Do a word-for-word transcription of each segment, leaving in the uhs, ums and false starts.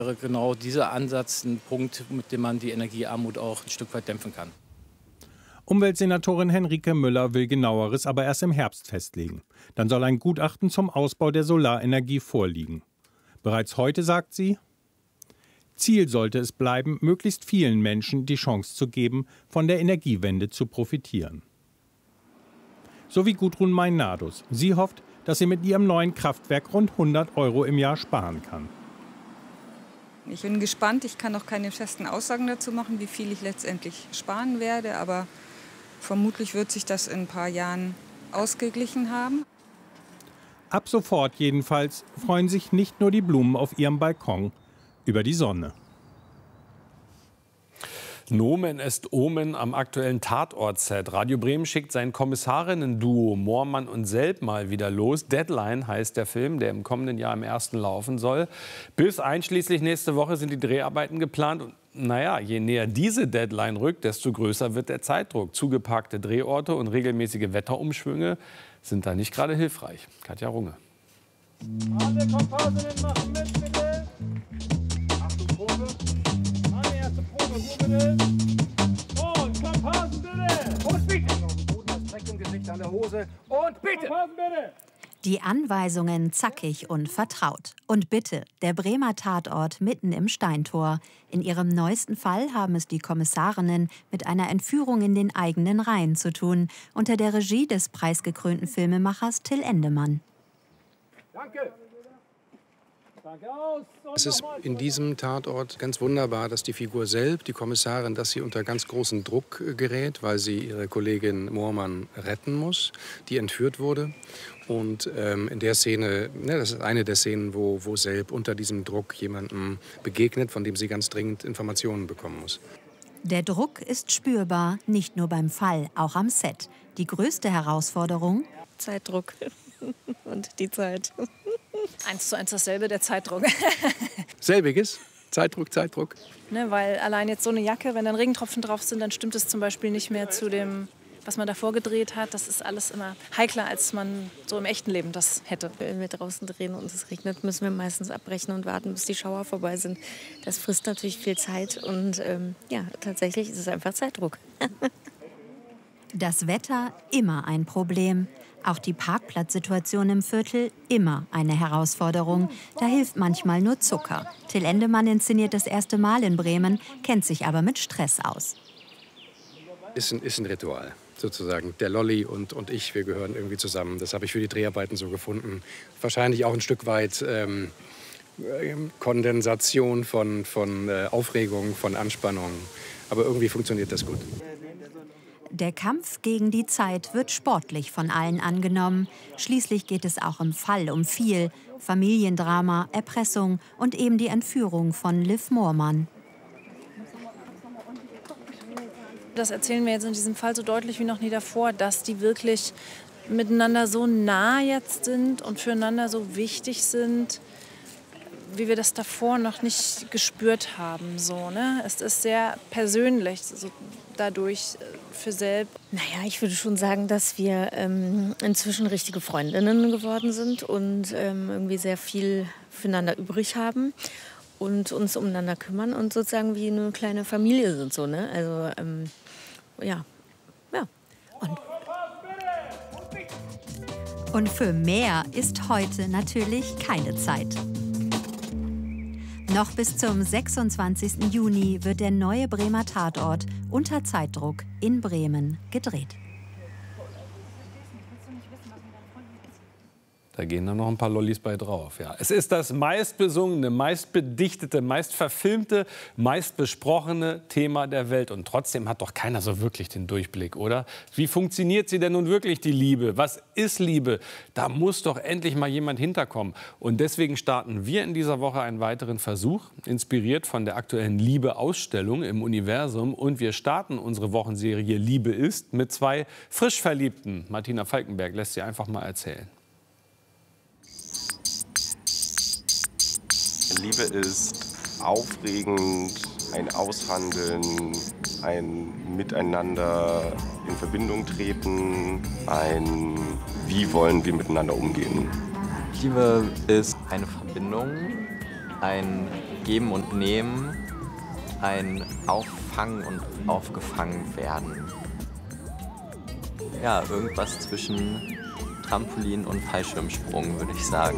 Wäre genau dieser Ansatz ein Punkt, mit dem man die Energiearmut auch ein Stück weit dämpfen kann. Umweltsenatorin Henrike Müller will Genaueres aber erst im Herbst festlegen. Dann soll ein Gutachten zum Ausbau der Solarenergie vorliegen. Bereits heute sagt sie, Ziel sollte es bleiben, möglichst vielen Menschen die Chance zu geben, von der Energiewende zu profitieren. So wie Gudrun Meinardus. Sie hofft, dass sie mit ihrem neuen Kraftwerk rund hundert Euro im Jahr sparen kann. Ich bin gespannt. Ich kann noch keine festen Aussagen dazu machen, wie viel ich letztendlich sparen werde. Aber vermutlich wird sich das in ein paar Jahren ausgeglichen haben. Ab sofort jedenfalls freuen sich nicht nur die Blumen auf ihrem Balkon über die Sonne. Nomen est Omen am aktuellen Tatort-Set. Radio Bremen schickt sein Kommissarinnen-Duo Moormann und Selb mal wieder los. Deadline heißt der Film, der im kommenden Jahr im ersten laufen soll. Bis einschließlich nächste Woche sind die Dreharbeiten geplant. Und naja, je näher diese Deadline rückt, desto größer wird der Zeitdruck. Zugeparkte Drehorte und regelmäßige Wetterumschwünge sind da nicht gerade hilfreich. Katja Runge. Alle Komparsinnen machen mit, bitte. Achtung, Probe. Eine erste Probe, Ruhe bitte. Und Komparsen bitte. Und bitte. Auf den Boden, das Dreck im Gesicht an der Hose. Und bitte. Komparsen bitte. Die Anweisungen zackig und vertraut. Und bitte, der Bremer Tatort mitten im Steintor. In ihrem neuesten Fall haben es die Kommissarinnen mit einer Entführung in den eigenen Reihen zu tun, unter der Regie des preisgekrönten Filmemachers Till Endemann. Danke. Danke aus. Es ist in diesem Tatort ganz wunderbar, dass die Figur Selb, die Kommissarin, dass sie unter ganz großen Druck gerät, weil sie ihre Kollegin Moormann retten muss, die entführt wurde. Und ähm, in der Szene, ne, das ist eine der Szenen, wo, wo Selb unter diesem Druck jemandem begegnet, von dem sie ganz dringend Informationen bekommen muss. Der Druck ist spürbar, nicht nur beim Fall, auch am Set. Die größte Herausforderung? Zeitdruck und die Zeit. Eins zu eins dasselbe, der Zeitdruck. Selbiges? Zeitdruck, Zeitdruck? Ne, weil allein jetzt so eine Jacke, wenn dann Regentropfen drauf sind, dann stimmt es zum Beispiel nicht mehr zu dem, was man davor gedreht hat. Das ist alles immer heikler, als man so im echten Leben das hätte. Wenn wir draußen drehen und es regnet, müssen wir meistens abbrechen und warten, bis die Schauer vorbei sind. Das frisst natürlich viel Zeit und ähm, ja, tatsächlich ist es einfach Zeitdruck. Das Wetter immer ein Problem. Auch die Parkplatzsituation im Viertel immer eine Herausforderung. Da hilft manchmal nur Zucker. Till Endemann inszeniert das erste Mal in Bremen, kennt sich aber mit Stress aus. Ist ein, ist ein Ritual, sozusagen. Der Lolli und, und ich, wir gehören irgendwie zusammen. Das habe ich für die Dreharbeiten so gefunden. Wahrscheinlich auch ein Stück weit ähm, Kondensation von, von äh, Aufregung, von Anspannung. Aber irgendwie funktioniert das gut. Der Kampf gegen die Zeit wird sportlich von allen angenommen. Schließlich geht es auch im Fall um viel. Familiendrama, Erpressung und eben die Entführung von Liv Moormann. Das erzählen wir jetzt in diesem Fall so deutlich wie noch nie davor, dass die wirklich miteinander so nah jetzt sind und füreinander so wichtig sind, wie wir das davor noch nicht gespürt haben. So, ne? Es ist sehr persönlich, so dadurch für Selb. Naja, ich würde schon sagen, dass wir ähm, inzwischen richtige Freundinnen geworden sind und ähm, irgendwie sehr viel füreinander übrig haben und uns umeinander kümmern und sozusagen wie eine kleine Familie sind. So, ne? Also, ähm, ja. ja. Und Und für mehr ist heute natürlich keine Zeit. Noch bis zum sechsundzwanzigsten Juni wird der neue Bremer Tatort unter Zeitdruck in Bremen gedreht. Da gehen dann noch ein paar Lollis bei drauf. Ja. Es ist das meistbesungene, meistbedichtete, meistverfilmte, meistbesprochene Thema der Welt. Und trotzdem hat doch keiner so wirklich den Durchblick, oder? Wie funktioniert sie denn nun wirklich, die Liebe? Was ist Liebe? Da muss doch endlich mal jemand hinterkommen. Und deswegen starten wir in dieser Woche einen weiteren Versuch, inspiriert von der aktuellen Liebe-Ausstellung im Universum. Und wir starten unsere Wochenserie Liebe ist mit zwei Frischverliebten. Martina Falkenberg lässt sie einfach mal erzählen. Liebe ist aufregend, ein Aushandeln, ein Miteinander in Verbindung treten, ein Wie wollen wir miteinander umgehen. Liebe ist eine Verbindung, ein Geben und Nehmen, ein Auffangen und aufgefangen werden. Ja, irgendwas zwischen Trampolin und Fallschirmsprung, würde ich sagen.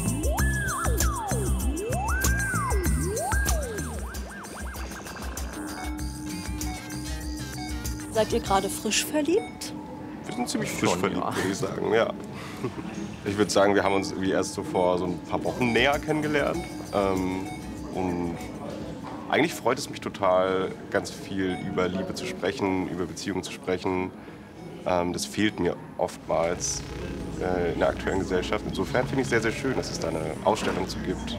Seid ihr gerade frisch verliebt? Wir sind ziemlich frisch Schon, verliebt, ja. würde ich sagen, ja. Ich würde sagen, wir haben uns irgendwie erst so vor so ein paar Wochen näher kennengelernt. Ähm, und eigentlich freut es mich total, ganz viel über Liebe zu sprechen, über Beziehungen zu sprechen. Ähm, das fehlt mir oftmals äh, in der aktuellen Gesellschaft. Insofern finde ich es sehr, sehr schön, dass es da eine Ausstellung zu gibt.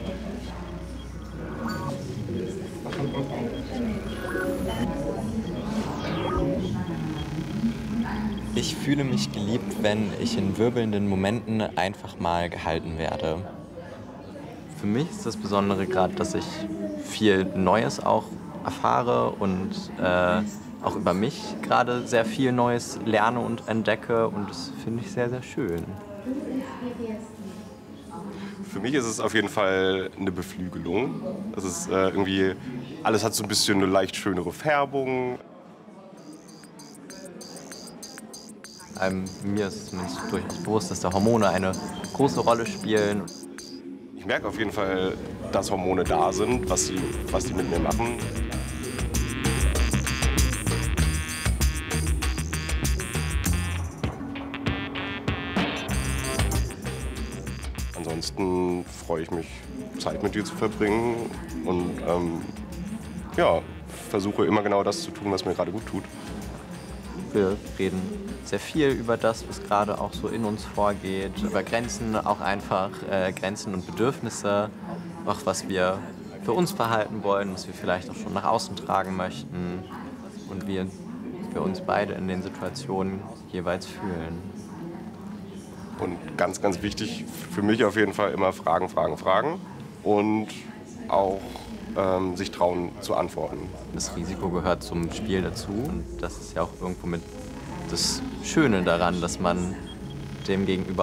Ich fühle mich geliebt, wenn ich in wirbelnden Momenten einfach mal gehalten werde. Für mich ist das Besondere gerade, dass ich viel Neues auch erfahre und äh, auch über mich gerade sehr viel Neues lerne und entdecke und das finde ich sehr, sehr schön. Für mich ist es auf jeden Fall eine Beflügelung. Es ist äh, irgendwie, alles hat so ein bisschen eine leicht schönere Färbung. Ähm, mir ist zumindest durchaus bewusst, dass da Hormone eine große Rolle spielen. Ich merke auf jeden Fall, dass Hormone da sind, was sie, was die mit mir machen. Ansonsten freue ich mich, Zeit mit dir zu verbringen und ähm, ja, versuche immer genau das zu tun, was mir gerade gut tut. Wir reden sehr viel über das, was gerade auch so in uns vorgeht, über Grenzen, auch einfach äh, Grenzen und Bedürfnisse, auch was wir für uns behalten wollen, was wir vielleicht auch schon nach außen tragen möchten und wie wir uns beide in den Situationen jeweils fühlen. Und ganz, ganz wichtig für mich auf jeden Fall immer Fragen, Fragen, Fragen und auch ähm, sich trauen zu antworten. Das Risiko gehört zum Spiel dazu und das ist ja auch irgendwo mit das Schöne daran, dass man dem Gegenüber